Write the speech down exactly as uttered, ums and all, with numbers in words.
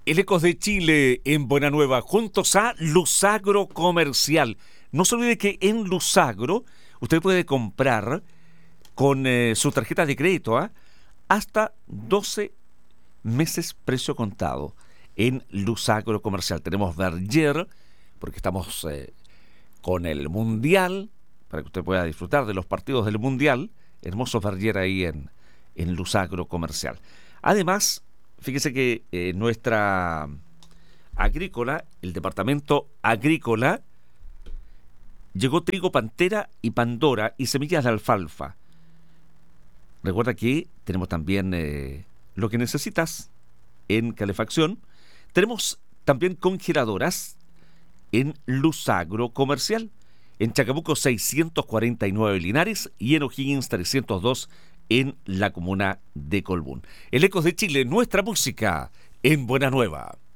El Ecos de Chile en Buena Nueva, juntos a Lusagro Comercial. No se olvide que en Lusagro usted puede comprar con eh, su tarjeta de crédito ¿eh? hasta doce meses precio contado en Lusagro Comercial. Tenemos Verger, porque estamos eh, con el Mundial, para que usted pueda disfrutar de los partidos del Mundial. Hermoso Verger ahí en, en Lusagro Comercial. Además, fíjese que eh, nuestra agrícola, el departamento agrícola, llegó trigo Pantera y Pandora y semillas de alfalfa. Recuerda que tenemos también eh, lo que necesitas en calefacción. Tenemos también congeladoras en Lusagro Comercial, en Chacabuco seiscientos cuarenta y nueve Linares y en O'Higgins trescientos dos en la comuna de Colbún. El Ecos de Chile, nuestra música en Buena Nueva.